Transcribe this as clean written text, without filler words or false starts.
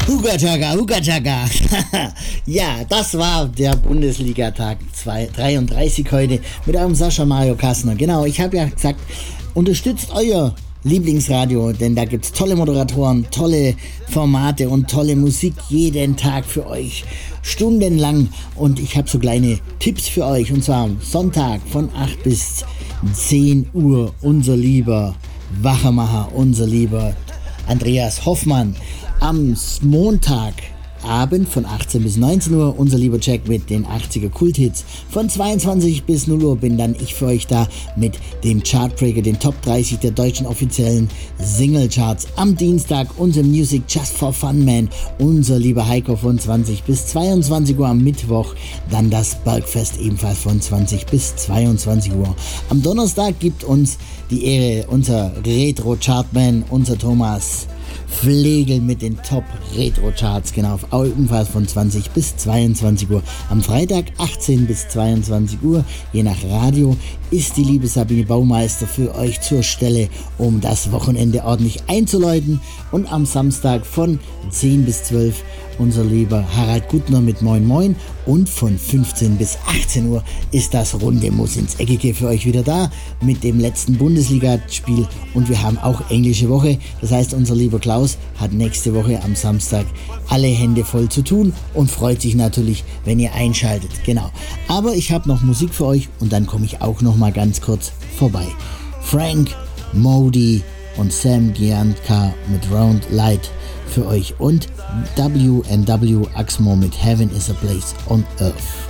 Huga Chaka. Ja, das war der Bundesliga-Tag 33 heute mit eurem Sascha Mario Kassner. Genau, ich habe ja gesagt, unterstützt euer Lieblingsradio, denn da gibt's tolle Moderatoren, tolle Formate und tolle Musik jeden Tag für euch, stundenlang. Und ich habe so kleine Tipps für euch, und zwar am Sonntag von 8 bis 10 Uhr unser lieber Wachemacher, unser lieber Andreas Hoffmann. Am Montagabend von 18 bis 19 Uhr unser lieber Jack mit den 80er Kulthits. Von 22 bis 0 Uhr bin dann ich für euch da mit dem Chartbreaker, den Top 30 der deutschen offiziellen Singlecharts. Am Dienstag unser Music Just for Fun Man, unser lieber Heiko von 20 bis 22 Uhr. Am Mittwoch dann das Bergfest ebenfalls von 20 bis 22 Uhr. Am Donnerstag gibt uns die Ehre unser Retro-Chartman, unser Thomas Flegel mit den Top Retro Charts, genau, ebenfalls von 20 bis 22 Uhr. Am Freitag 18 bis 22 Uhr, je nach Radio, ist die liebe Sabine Baumeister für euch zur Stelle, um das Wochenende ordentlich einzuläuten. Und am Samstag von 10 bis 12 unser lieber Harald Gutner mit Moin Moin. Und von 15 bis 18 Uhr ist das Runde Muss ins Eckige für euch wieder da mit dem letzten Bundesligaspiel. Und wir haben auch englische Woche. Das heißt, unser lieber Klaus hat nächste Woche am Samstag alle Hände voll zu tun und freut sich natürlich, wenn ihr einschaltet. Genau. Aber ich habe noch Musik für euch und dann komme ich auch noch mal ganz kurz vorbei. Frank, Modi und Sam Gianca mit Round Light für euch und W&W Axmo mit Heaven is a Place on Earth.